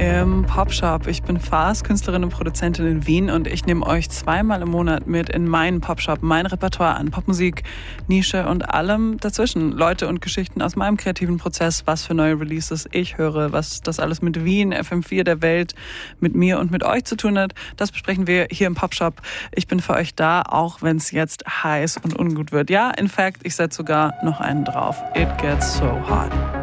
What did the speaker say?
im Popshop. Ich bin Fars, Künstlerin und Produzentin in Wien und ich nehme euch zweimal im Monat mit in meinen Popshop, mein Repertoire an Popmusik, Nische und allem dazwischen. Leute und Geschichten aus meinem kreativen Prozess, was für neue Releases ich höre, was das alles mit Wien, FM4 der Welt, mit mir und mit euch zu tun hat. Das besprechen wir hier im Popshop. Ich bin für euch da, auch wenn es jetzt heiß und ungut wird. Ja, in fact, ich setze sogar noch einen drauf. It gets so hot.